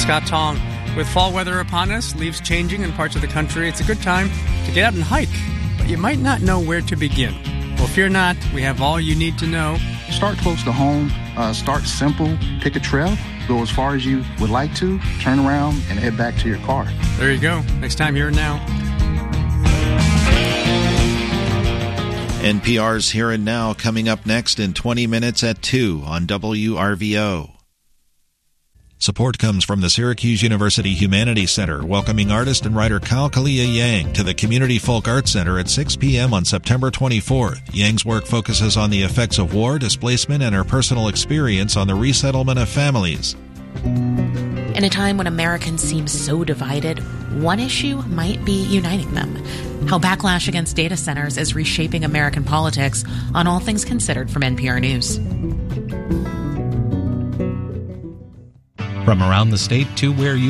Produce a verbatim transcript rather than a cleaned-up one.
Scott Tong. With fall weather upon us, leaves changing in parts of the country, it's a good time to get out and hike, but you might not know where to begin. Well, fear not, we have all you need to know. Start close to home, uh, start simple, pick a trail, go as far as you would like to, turn around, and head back to your car. There you go. Next time, Here and Now. N P R's Here and Now coming up next in twenty minutes at two on W R V O. Support comes from the Syracuse University Humanities Center, welcoming artist and writer Kyle Kalia Yang to the Community Folk Arts Center at six p.m. on September twenty-fourth. Yang's work focuses on the effects of war, displacement, and her personal experience on the resettlement of families. In a time when Americans seem so divided, one issue might be uniting them. How backlash against data centers is reshaping American politics on All Things Considered from N P R News. From around the state to where you